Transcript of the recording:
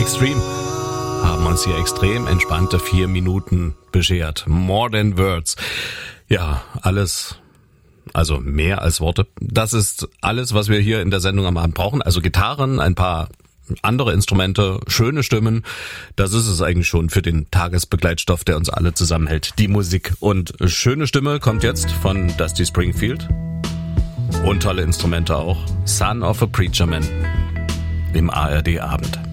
Extreme haben uns hier extrem entspannte 4 Minuten beschert. More than words. Ja, alles, also mehr als Worte. Das ist alles, was wir hier in der Sendung am Abend brauchen. Also Gitarren, ein paar andere Instrumente, schöne Stimmen. Das ist es eigentlich schon für den Tagesbegleitstoff, der uns alle zusammenhält. Die Musik. Und schöne Stimme kommt jetzt von Dusty Springfield. Und tolle Instrumente auch. Son of a Preacher Man im ARD Abend.